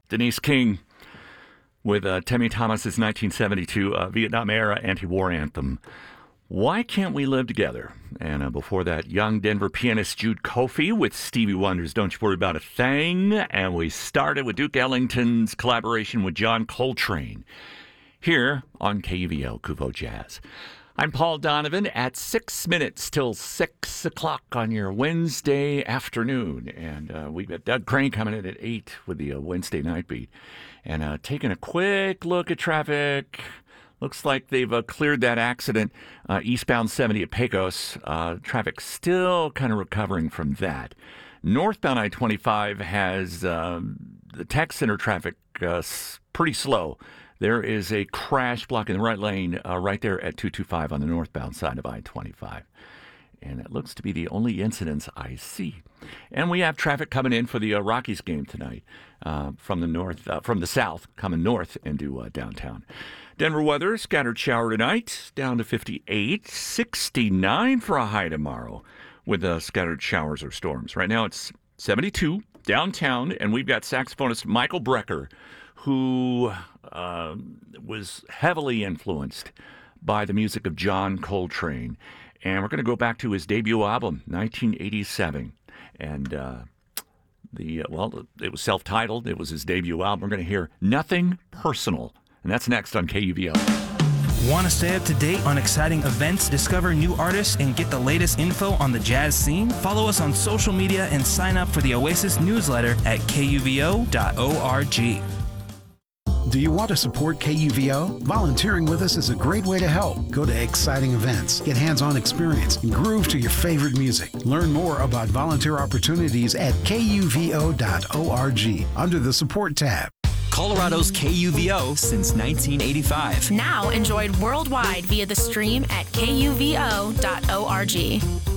Denise King with Tammy Thomas's 1972 Vietnam-era anti-war anthem, Why Can't We Live Together? And before that, young Denver pianist Jude Coffey with Stevie Wonder's Don't You Worry About a Thing. And we started with Duke Ellington's collaboration with John Coltrane here on KUVO Kuvo Jazz. I'm Paul Donovan at 6 minutes till 6 o'clock on your Wednesday afternoon. And we've got Doug Crane coming in at 8 with the Wednesday night beat. And taking a quick look at traffic. Looks like they've cleared that accident eastbound 70 at Pecos. Traffic still kind of recovering from that. Northbound I-25 has the Tech Center traffic pretty slow. There is a crash blocking the right lane right there at 225 on the northbound side of I-25. And it looks to be the only incidents I see. And we have traffic coming in for the Rockies game tonight from the south, coming north into downtown. Denver weather, scattered shower tonight, down to 58, 69 for a high tomorrow with scattered showers or storms. Right now it's 72 downtown, and we've got saxophonist Michael Brecker, who was heavily influenced by the music of John Coltrane. And we're going to go back to his debut album, 1987. And it was self-titled. It was his debut album. We're going to hear Nothing Personal. And that's next on KUVO. Want to stay up to date on exciting events, discover new artists, and get the latest info on the jazz scene? Follow us on social media and sign up for the Oasis newsletter at kuvo.org. Do you want to support KUVO? Volunteering with us is a great way to help. Go to exciting events, get hands-on experience, and groove to your favorite music. Learn more about volunteer opportunities at kuvo.org under the Support tab. Colorado's KUVO since 1985. Now enjoyed worldwide via the stream at kuvo.org.